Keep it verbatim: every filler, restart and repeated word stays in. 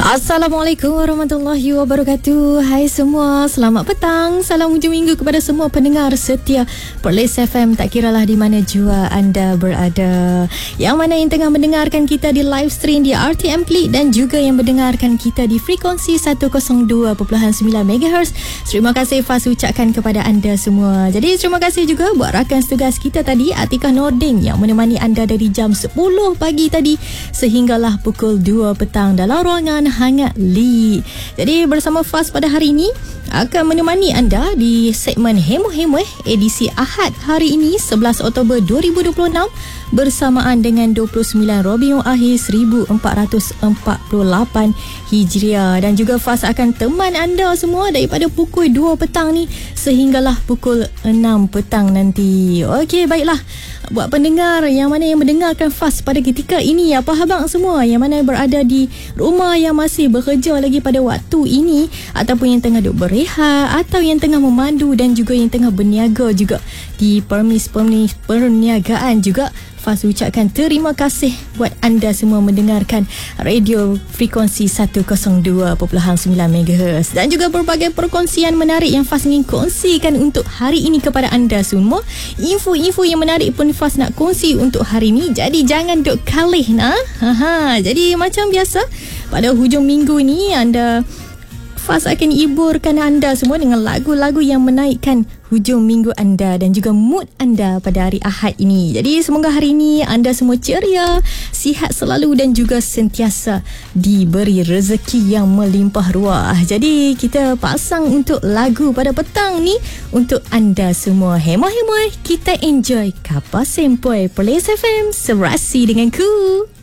Assalamualaikum warahmatullahi wabarakatuh. Hai semua, selamat petang. Salam hujung minggu kepada semua pendengar setia Perlis F M, tak kiralah di mana jua anda berada. Yang mana yang tengah mendengarkan kita di live stream di R T M Klik dan juga yang mendengarkan kita di frekuensi seratus dua perpuluhan sembilan megahertz. Terima kasih Fas ucapkan kepada anda semua. Jadi terima kasih juga buat rakan tugas kita tadi, Atikah Nordin, yang menemani anda dari jam sepuluh pagi tadi sehinggalah pukul dua petang dalam ruangan Hangat Li. Jadi bersama Fas pada hari ini akan menemani anda di segmen Hemo-Hemo edisi Ahad hari ini sebelas Oktober dua ribu dua puluh enam bersamaan dengan dua puluh sembilan Rabiul Akhir seribu empat ratus empat puluh lapan Hijriah. Dan juga Fas akan teman anda semua daripada pukul dua petang ni sehinggalah pukul enam petang nanti. Okey, baiklah. Buat pendengar yang mana yang mendengarkan Fas pada ketika ini, apa khabar semua yang mana berada di rumah, yang masih bekerja lagi pada waktu ini, ataupun yang tengah duk berehat, atau yang tengah memandu dan juga yang tengah berniaga juga di permis-permis perniagaan juga. Fas ucapkan terima kasih buat anda semua mendengarkan radio frekuensi seratus dua perpuluhan sembilan megahertz dan juga berbagai perkongsian menarik yang Fas ingin kongsikan untuk hari ini kepada anda semua. Info-info yang menarik pun Fas nak kongsi untuk hari ini, jadi jangan duk kalih nah. Haha, jadi macam biasa pada hujung minggu ni anda Fas akan hiburkan anda semua dengan lagu-lagu yang menaikkan hujung minggu anda dan juga mood anda pada hari Ahad ini. Jadi semoga hari ini anda semua ceria, sihat selalu dan juga sentiasa diberi rezeki yang melimpah ruah. Jadi kita pasang untuk lagu pada petang ni untuk anda semua. Hemo-hemo, kita enjoy Kapal Sempoi Perlis F M serasi denganku.